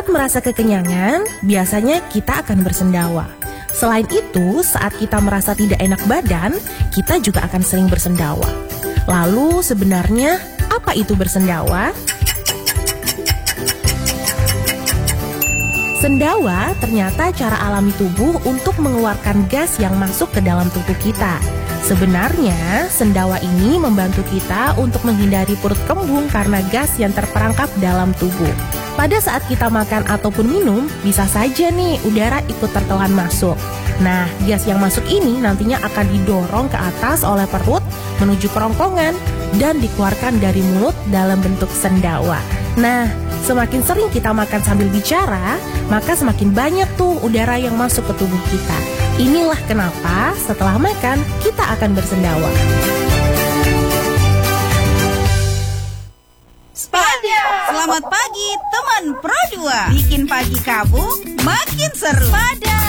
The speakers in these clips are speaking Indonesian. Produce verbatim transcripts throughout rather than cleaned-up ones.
Saat merasa kekenyangan, biasanya kita akan bersendawa. Selain itu, saat kita merasa tidak enak badan, kita juga akan sering bersendawa. Lalu sebenarnya apa itu bersendawa? Sendawa ternyata cara alami tubuh untuk mengeluarkan gas yang masuk ke dalam tubuh kita. Sebenarnya, sendawa ini membantu kita untuk menghindari perut kembung karena gas yang terperangkap dalam tubuh. Pada saat kita makan ataupun minum, bisa saja nih udara ikut tertelan masuk. Nah, gas yang masuk ini nantinya akan didorong ke atas oleh perut menuju kerongkongan dan dikeluarkan dari mulut dalam bentuk sendawa. Nah, semakin sering kita makan sambil bicara, maka semakin banyak tuh udara yang masuk ke tubuh kita. Inilah kenapa setelah makan kita akan bersendawa. Spada. Selamat pagi teman Pro dua. Bikin pagi kamu makin seru. Spada.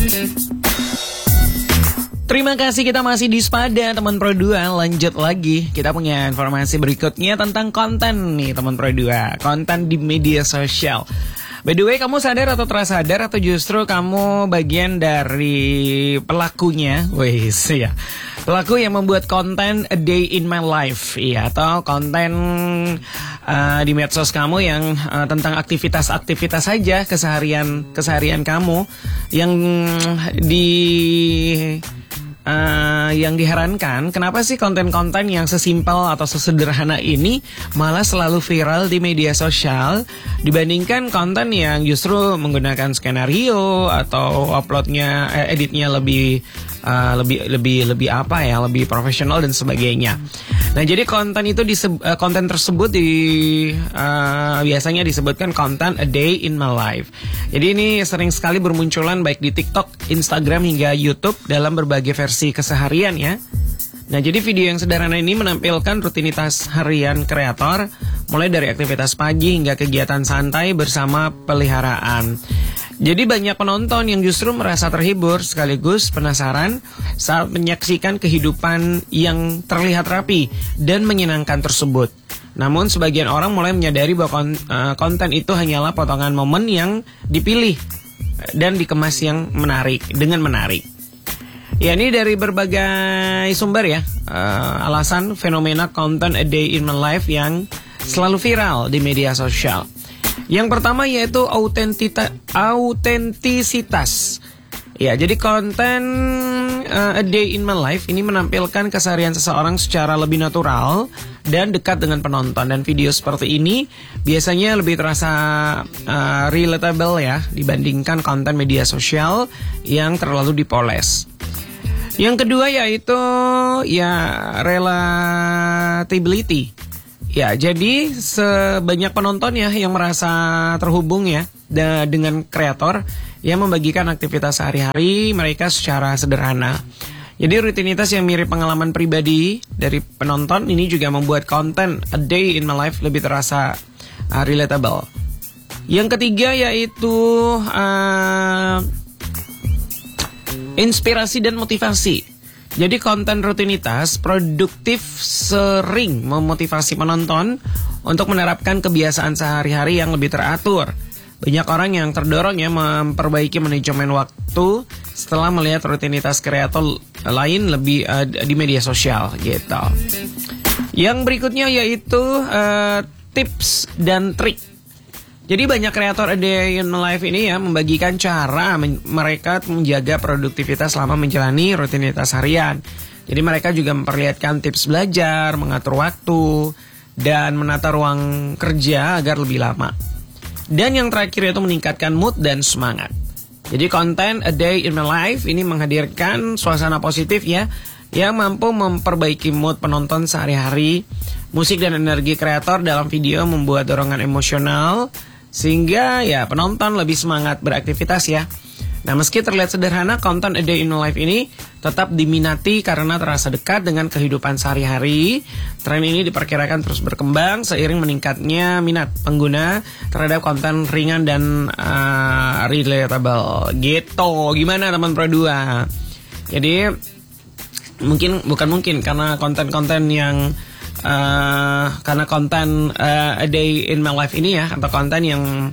Terima kasih, kita masih di Spada teman Pro dua. Lanjut lagi, kita punya informasi berikutnya tentang konten nih teman Pro dua. Konten di media sosial. By the way, kamu sadar atau tersadar atau justru kamu bagian dari pelakunya? Wes ya, pelaku yang membuat konten a day in my life, iya, atau konten uh, di medsos kamu yang uh, tentang aktivitas-aktivitas saja keseharian keseharian kamu yang di Uh, yang diherankan, kenapa sih konten-konten yang sesimpel atau sesederhana ini malah selalu viral di media sosial dibandingkan konten yang justru menggunakan skenario atau uploadnya, eh, editnya lebih uh, lebih lebih lebih apa ya, lebih profesional dan sebagainya. Nah, jadi konten itu diseb- uh, konten tersebut di uh, biasanya disebutkan konten a day in my life. Jadi ini sering sekali bermunculan baik di TikTok, Instagram hingga YouTube dalam berbagai versi keseharian ya. Nah, jadi video yang sederhana ini menampilkan rutinitas harian kreator, mulai dari aktivitas pagi hingga kegiatan santai bersama peliharaan. Jadi banyak penonton yang justru merasa terhibur sekaligus penasaran saat menyaksikan kehidupan yang terlihat rapi dan menyenangkan tersebut. Namun sebagian orang mulai menyadari bahwa konten itu hanyalah potongan momen yang dipilih dan dikemas yang menarik dengan menarik. Ya, ini dari berbagai sumber ya, uh, alasan fenomena konten a day in my life yang selalu viral di media sosial. Yang pertama yaitu autentita, autentisitas. Ya, jadi konten uh, a day in my life ini menampilkan keseharian seseorang secara lebih natural dan dekat dengan penonton. Dan video seperti ini biasanya lebih terasa uh, relatable ya dibandingkan konten media sosial yang terlalu dipoles. Yang kedua yaitu ya relatability. Ya, jadi sebanyak penonton ya yang merasa terhubung ya da- dengan kreator yang membagikan aktivitas sehari-hari mereka secara sederhana. Jadi rutinitas yang mirip pengalaman pribadi dari penonton ini juga membuat konten a day in my life lebih terasa uh, relatable. Yang ketiga yaitu uh, inspirasi dan motivasi. Jadi konten rutinitas produktif sering memotivasi penonton untuk menerapkan kebiasaan sehari-hari yang lebih teratur. Banyak orang yang terdorong ya memperbaiki manajemen waktu setelah melihat rutinitas kreator lain lebih uh, di media sosial gitu. Yang berikutnya yaitu uh, tips dan trik. Jadi banyak kreator a day in my life ini ya membagikan cara men- mereka menjaga produktivitas selama menjalani rutinitas harian. Jadi mereka juga memperlihatkan tips belajar, mengatur waktu, dan menata ruang kerja agar lebih lama. Dan yang terakhir yaitu meningkatkan mood dan semangat. Jadi konten a day in my life ini menghadirkan suasana positif ya, yang mampu memperbaiki mood penonton sehari-hari. Musik dan energi kreator dalam video membuat dorongan emosional sehingga ya penonton lebih semangat beraktivitas ya. Nah, meski terlihat sederhana, konten a day in my life ini tetap diminati karena terasa dekat dengan kehidupan sehari-hari. Tren ini diperkirakan terus berkembang seiring meningkatnya minat pengguna terhadap konten ringan dan uh, relatable gitu. Gimana teman Pro dua? Jadi mungkin bukan mungkin karena konten-konten yang Uh, karena konten uh, a day in my life ini ya, atau konten yang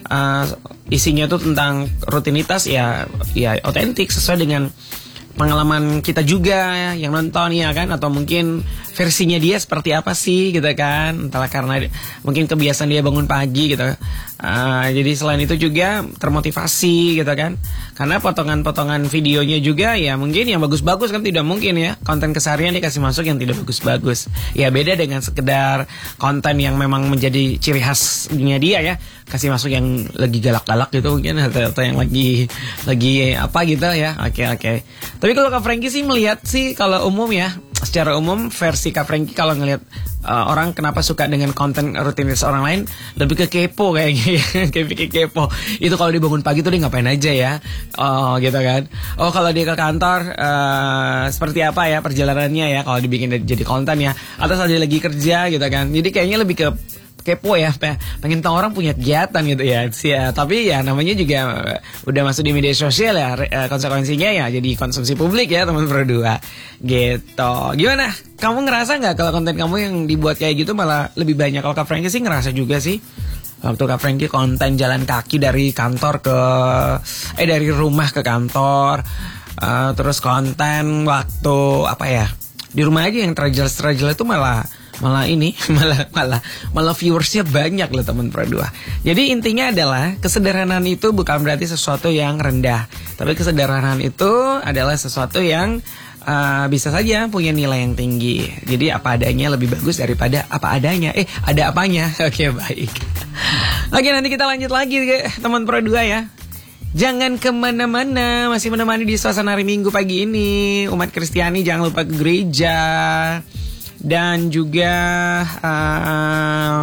uh, isinya tuh tentang rutinitas ya, ya otentik sesuai dengan pengalaman kita juga yang nonton ya kan, atau mungkin versinya dia seperti apa sih gitu kan, entahlah karena mungkin kebiasaan dia bangun pagi gitu. Uh, jadi selain itu juga termotivasi gitu kan, karena potongan-potongan videonya juga ya mungkin yang bagus-bagus kan tidak mungkin ya konten keseharian dikasih masuk yang tidak bagus-bagus. Ya beda dengan sekedar konten yang memang menjadi ciri khasnya dia ya, kasih masuk yang lagi galak-galak gitu mungkin, atau, atau yang lagi lagi apa gitu ya. Oke oke. Tapi kalau Kak Frankie sih melihat sih kalau umum ya, secara umum versi Kak Frankie kalau ngelihat uh, orang kenapa suka dengan konten rutinitas orang lain, lebih ke kepo kayaknya ya. Kayak pikir kepo. Itu kalau dia bangun pagi tuh dia ngapain aja ya. Oh gitu kan. Oh kalau dia ke kantor uh, seperti apa ya perjalanannya ya, kalau dibikin jadi konten ya. Atau saat dia lagi kerja gitu kan. Jadi kayaknya lebih ke kepo ya, pengen tahu orang punya kegiatan gitu ya. ya. Tapi ya namanya juga udah masuk di media sosial ya, konsekuensinya ya jadi konsumsi publik ya teman berdua gitu. Gimana? Kamu ngerasa nggak kalau konten kamu yang dibuat kayak gitu malah lebih banyak? Kalau Kak Frankie sih ngerasa juga sih. Waktu Kak Frankie konten jalan kaki dari kantor ke eh dari rumah ke kantor, uh, terus konten waktu apa ya di rumah aja yang tragel-tragel itu malah malah ini malah malah malah viewersnya banyak loh teman berdua. Jadi intinya adalah kesederhanaan itu bukan berarti sesuatu yang rendah, tapi kesederhanaan itu adalah sesuatu yang uh, bisa saja punya nilai yang tinggi. Jadi apa adanya lebih bagus daripada apa adanya. Eh ada apanya? Oke baik. Oke nanti kita lanjut lagi teman berdua ya. Jangan kemana-mana, masih menemani di suasana hari Minggu pagi ini. Umat Kristiani jangan lupa ke gereja. Dan juga uh,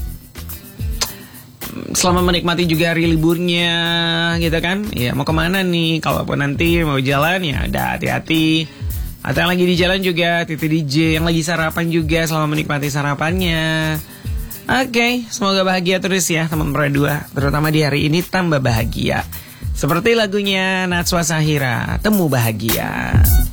selamat menikmati juga hari liburnya gitu kan. Ya mau kemana nih, kalaupun nanti mau jalan ya udah hati-hati. Atau yang lagi di jalan juga Titi D J, yang lagi sarapan juga selamat menikmati sarapannya. Oke, okay, semoga bahagia terus ya teman berdua, terutama di hari ini tambah bahagia. Seperti lagunya Najwa Shahira, Temu Bahagia.